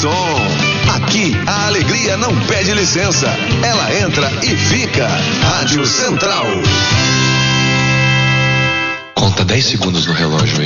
som. Aqui a alegria não pede licença. Ela entra e fica. Rádio Central. Conta 10 segundos no relógio aí.